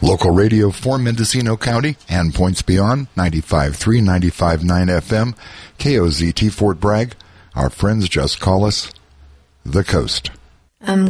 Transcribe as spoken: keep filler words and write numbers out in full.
Local radio for Mendocino County and points beyond, ninety-five point three, ninety-five point nine F M, K O Z T Fort Bragg. Our friends just call us The Coast. I'm